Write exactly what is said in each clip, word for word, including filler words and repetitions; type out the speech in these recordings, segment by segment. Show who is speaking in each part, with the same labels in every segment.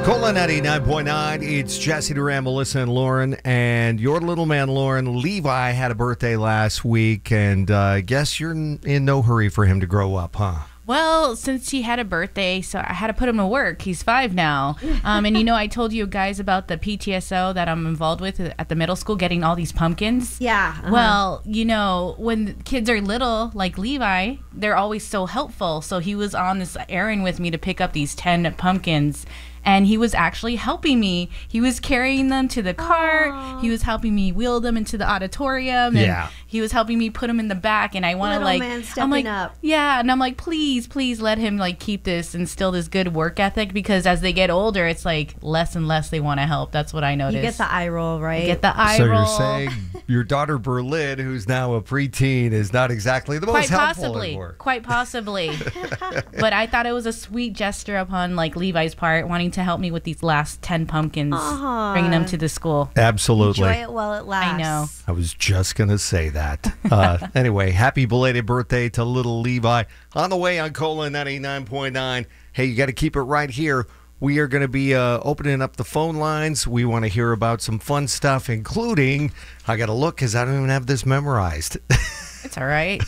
Speaker 1: Cola ninety-nine point nine. It's Jesse Duran, Melissa, and Lauren. And your little man, Lauren, Levi, had a birthday last week. And uh, I guess you're in, in no hurry for him to grow up, huh?
Speaker 2: Well, since he had a birthday, so I had to put him to work. He's five now. Um, and, you know, I told you guys about the P T S O that I'm involved with at the middle school, getting all these pumpkins.
Speaker 3: Yeah. Uh-huh.
Speaker 2: Well, you know, when kids are little, like Levi, they're always so helpful. So he was on this errand with me to pick up these ten pumpkins. And he was actually helping me. He was carrying them to the cart.
Speaker 3: Aww.
Speaker 2: He was helping me wheel them into the auditorium. And
Speaker 1: yeah.
Speaker 2: he was helping me put them in the back. And I want to like,
Speaker 3: man stepping
Speaker 2: I'm like,
Speaker 3: up.
Speaker 2: yeah. And I'm like, please, please let him like keep this, instill this good work ethic. Because as they get older, it's like less and less they want to help. That's what I noticed.
Speaker 3: You get the eye roll, right?
Speaker 2: You get the eye
Speaker 1: so
Speaker 2: roll.
Speaker 1: So you're saying your daughter Berlin, who's now a preteen, is not exactly the most
Speaker 2: Quite
Speaker 1: helpful
Speaker 2: possibly.
Speaker 1: anymore.
Speaker 2: Quite possibly. But I thought it was a sweet gesture upon like Levi's part, wanting to help me with these last ten pumpkins,
Speaker 3: Aww.
Speaker 2: bringing them to the school.
Speaker 1: Absolutely.
Speaker 3: Enjoy it while it lasts.
Speaker 2: I know.
Speaker 1: I was just going to say that. Uh, anyway, happy belated birthday to little Levi. On the way on Cola ninety-nine point nine. Hey, you got to keep it right here. We are going to be uh, opening up the phone lines. We want to hear about some fun stuff, including, I got to look because I don't even have this memorized.
Speaker 2: It's all right.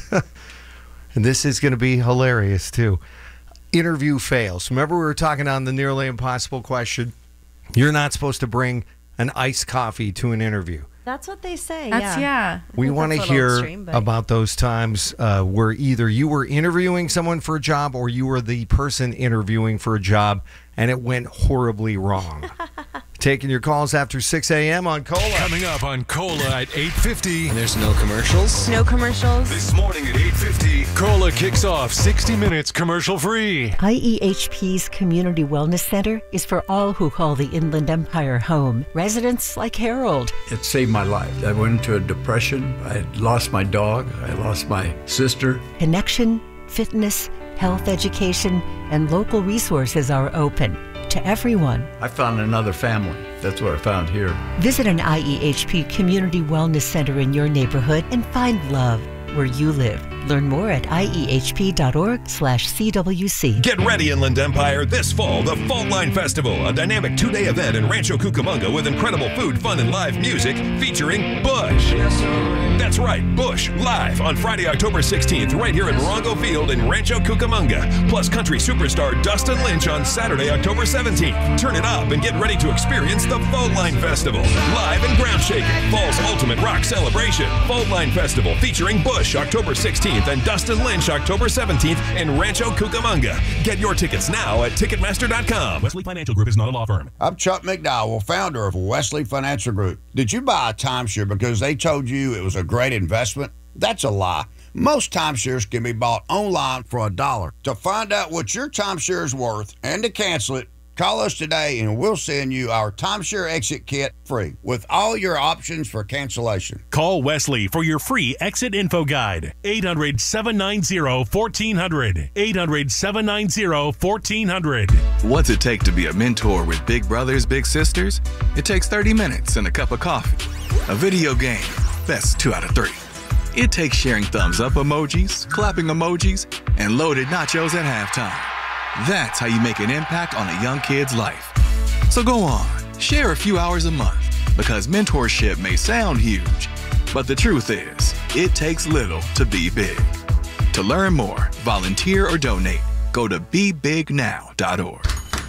Speaker 1: And this is going to be hilarious, too. Interview fails. Remember we were talking on the nearly impossible question? You're not supposed to bring an iced coffee to an interview.
Speaker 3: That's what they say.
Speaker 2: That's,
Speaker 3: yeah.
Speaker 2: yeah.
Speaker 1: We want to hear
Speaker 3: extreme, but...
Speaker 1: about those times uh, where either you were interviewing someone for a job or you were the person interviewing for a job and it went horribly wrong. Taking your calls after six a.m. on Cola.
Speaker 4: Coming up on Cola at eight fifty.
Speaker 5: And there's no commercials?
Speaker 3: No commercials.
Speaker 4: This morning at eight fifty, Cola kicks off sixty minutes commercial-free.
Speaker 6: I E H P's Community Wellness Center is for all who call the Inland Empire home. Residents like Harold.
Speaker 7: It saved my life. I went into a depression. I had lost my dog. I lost my sister.
Speaker 6: Connection, fitness, health education, and local resources are open to everyone.
Speaker 7: I found another family. That's what I found here.
Speaker 6: Visit an I E H P Community Wellness Center in your neighborhood and find love where you live. Learn more at I E H P dot org slash C W C.
Speaker 8: Get ready, Inland Empire, this fall, the Fault Line Festival, a dynamic two-day event in Rancho Cucamonga with incredible food, fun, and live music featuring Bush. That's right, Bush, live on Friday, October sixteenth, right here at Morongo Field in Rancho Cucamonga. Plus country superstar Dustin Lynch on Saturday, October seventeenth. Turn it up and get ready to experience the Fault Line Festival. Live and ground shaking, fall's ultimate rock celebration. Fault Line Festival featuring Bush, October sixteenth, and Dustin Lynch, October seventeenth in Rancho Cucamonga. Get your tickets now at Ticketmaster dot com.
Speaker 9: Wesley Financial Group is not a law firm.
Speaker 10: I'm Chuck McDowell, founder of Wesley Financial Group. Did you buy a timeshare because they told you it was a great investment? That's a lie. Most timeshares can be bought online for a dollar. To find out what your timeshare is worth and to cancel it, call us today and we'll send you our timeshare exit kit free with all your options for cancellation.
Speaker 9: Call Wesley for your free exit info guide. eight hundred, seven nine zero, one four zero zero. eight hundred, seven nine zero, one four zero zero.
Speaker 5: What's it take to be a mentor with big brothers, big sisters? It takes thirty minutes and a cup of coffee. A video game, that's two out of three. It takes sharing thumbs up emojis, clapping emojis, and loaded nachos at halftime. That's how you make an impact on a young kid's life. So go on, share a few hours a month, because mentorship may sound huge, but the truth is, it takes little to be big. To learn more, volunteer, or donate, go to be big now dot org.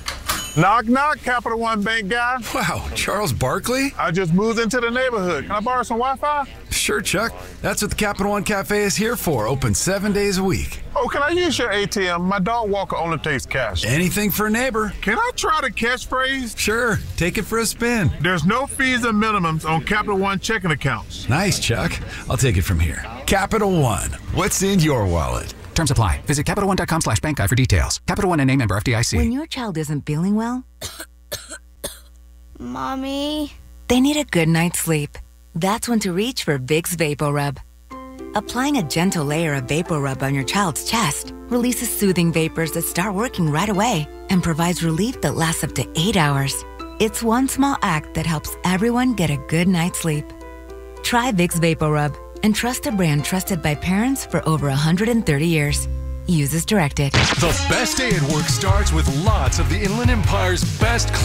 Speaker 11: Knock, knock, Capital One Bank guy.
Speaker 12: Wow, Charles Barkley?
Speaker 11: I just moved into the neighborhood. Can I borrow some Wi-Fi?
Speaker 12: Sure, Chuck. That's what the Capital One Cafe is here for, open seven days a week.
Speaker 11: Oh, can I use your A T M? My dog Walker only takes cash.
Speaker 12: Anything for a neighbor.
Speaker 11: Can I try the catchphrase?
Speaker 12: Sure, take it for a spin.
Speaker 11: There's no fees and minimums on Capital One checking accounts.
Speaker 12: Nice, Chuck. I'll take it from here. Capital One, what's in your wallet?
Speaker 13: Terms apply. Visit Capital One dot com slash bank guide for details. Capital One and A member F D I C.
Speaker 14: When your child isn't feeling well,
Speaker 15: Mommy,
Speaker 14: they need a good night's sleep. That's when to reach for Vicks VapoRub. Applying a gentle layer of VapoRub on your child's chest releases soothing vapors that start working right away and provides relief that lasts up to eight hours. It's one small act that helps everyone get a good night's sleep. Try Vicks VapoRub and trust a brand trusted by parents for over one hundred thirty years. Use as directed.
Speaker 4: The best day at work starts with lots of the Inland Empire's best